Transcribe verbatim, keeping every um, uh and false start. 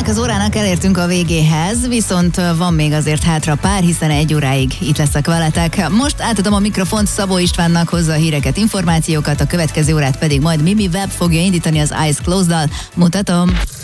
Ennek az órának elértünk a végéhez, viszont van még azért hátra pár, hiszen egy óráig itt leszek veletek. Most átadom a mikrofont Szabó Istvánnak, hozza a híreket, információkat, a következő órát pedig majd Mimi Webb fogja indítani az Eyes Closed-dal. Mutatom!